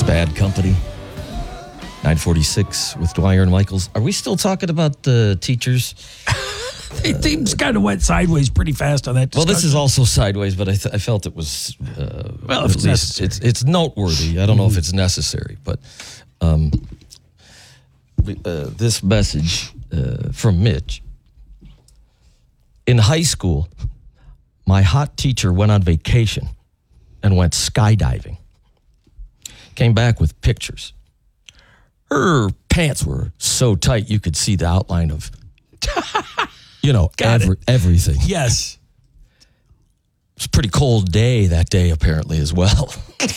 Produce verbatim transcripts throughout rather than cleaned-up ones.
Bad Company. nine forty-six with Dwyer and Michaels. Are we still talking about the teachers? they, Things kind of went sideways pretty fast on that discussion. Well, this is also sideways, but I, th- I felt it was, uh, well, if at it's least necessary. it's, it's noteworthy. I don't know if it's necessary, but um, uh, this message uh, from Mitch. In high school, my hot teacher went on vacation and went skydiving. Came back with pictures. Her pants were so tight you could see the outline of, you know, every, everything. Yes. It was a pretty cold day that day, apparently, as well.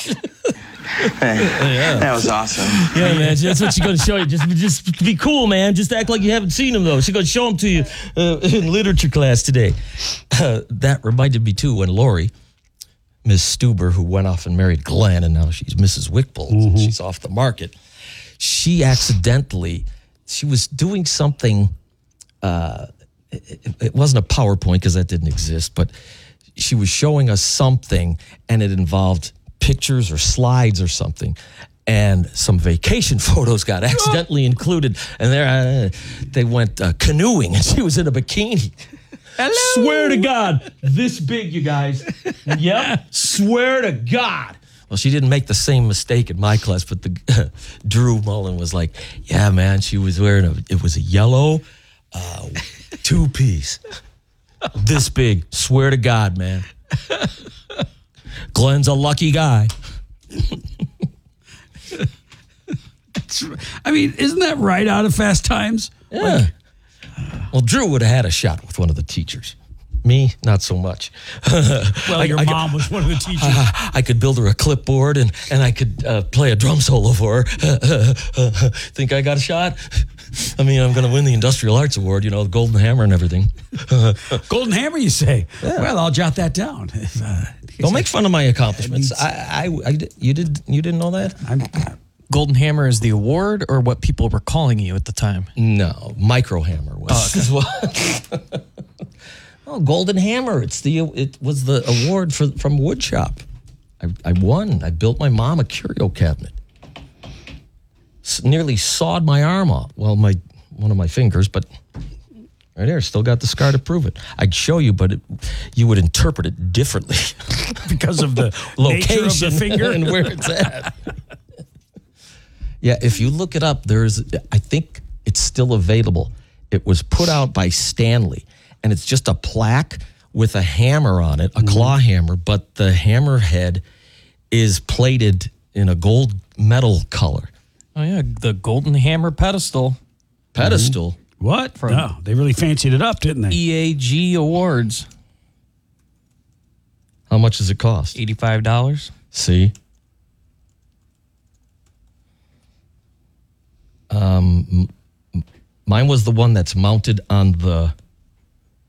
Yeah. That was awesome. Yeah, man, that's what she's going to show you. Just, just be cool, man. Just act like you haven't seen him, though. She's going to show him to you uh, in literature class today. Uh, that reminded me, too, when Lori, Miss Stuber, who went off and married Glenn, and now she's Missus Wickbold, mm-hmm. she's off the market. She accidentally, she was doing something, uh, it, it wasn't a PowerPoint because that didn't exist, but she was showing us something, and it involved pictures or slides or something, and some vacation photos got accidentally included, and there uh, they went uh, canoeing, and she was in a bikini. Hello. Swear to God, this big, you guys. Yep, swear to God. Well, she didn't make the same mistake in my class, but the uh, Drew Mullen was like, yeah, man, she was wearing a, it was a yellow uh, two-piece. This big, swear to God, man. Glenn's a lucky guy. I mean, isn't that right out of Fast Times? Yeah. Like, well, Drew would have had a shot with one of the teachers. Me, not so much. Well, I, your I mom could, was one of the teachers. I, I could build her a clipboard and, and I could uh, play a drum solo for her. Think I got a shot? I mean, I'm going to win the Industrial Arts Award, you know, the Golden Hammer and everything. Golden Hammer, you say? Yeah. Well, I'll jot that down. Uh, Don't make fun of my accomplishments. I, I, I, you did, you didn't know that? I'm, Golden Hammer is the award or what people were calling you at the time? No, Micro Hammer was. Oh, okay. Oh, Golden Hammer. It's the it was the award for from Woodshop. I, I won. I built my mom a curio cabinet. S- nearly sawed my arm off. Well, my one of my fingers, but right there, still got the scar to prove it. I'd show you, but it, you would interpret it differently because of the location nature of the finger and where it's at. Yeah, if you look it up, there's, I think it's still available. It was put out by Stanley, and it's just a plaque with a hammer on it, a mm-hmm. claw hammer, but the hammer head is plated in a gold metal color. Oh, yeah, the Golden Hammer pedestal. Pedestal? Mm-hmm. What? From no, they really fancied it up, didn't they? E A G Awards. How much does it cost? eighty-five dollars. See? Um, m- mine was the one that's mounted on the